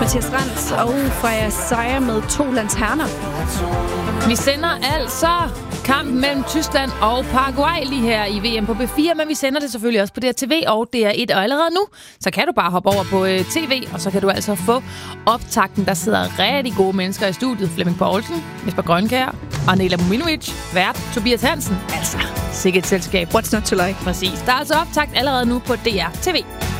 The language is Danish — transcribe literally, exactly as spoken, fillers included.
Mathias Rands og Freja Sejer med To Lanterner. Vi sender altså kampen mellem Tyskland og Paraguay lige her i V M på B fire, men vi sender det selvfølgelig også på D R T V og D R et, og allerede nu, så kan du bare hoppe over på øh, T V, og så kan du altså få optakten. Der sidder rigtig gode mennesker i studiet. Flemming Poulsen, Jesper Grønkjær og Nela Muminovic, vært Tobias Hansen. Altså, sikkert et selskab. What's not to like? Præcis. Der er altså optakt allerede nu på D R T V.